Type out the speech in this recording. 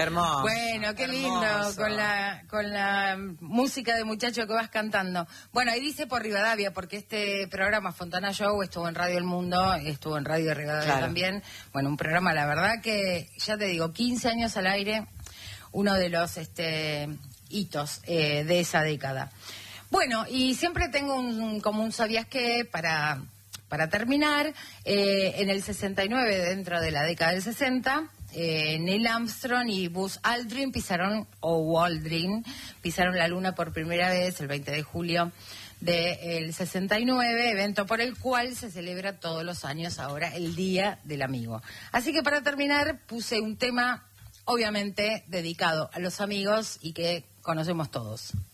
Hermoso. Bueno, qué lindo, hermoso. con la música de muchacho que vas cantando. Bueno, ahí dice por Rivadavia, porque este programa Fontana Show estuvo en Radio El Mundo, estuvo en Radio Rivadavia Claro. también. Bueno, un programa, la verdad que, ya te digo, 15 años al aire, uno de los hitos de esa década. Bueno, y siempre tengo como un sabías qué para terminar. En el 69, dentro de la década del 60, Neil Armstrong y Buzz Aldrin pisaron la luna por primera vez el 20 de julio del 69, evento por el cual se celebra todos los años ahora el Día del Amigo. Así que para terminar puse un tema obviamente dedicado a los amigos y que conocemos todos.